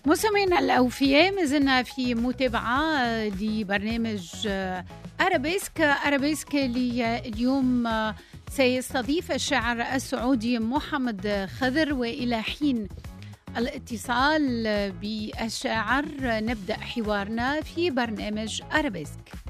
مستمعينا الأوفياء، ما زلنا في متابعة لبرنامج أرابيسك اليوم سيستضيف الشاعر السعودي محمد خضر، وإلى حين الاتصال بالشاعر نبدأ حوارنا في برنامج أرابيسك.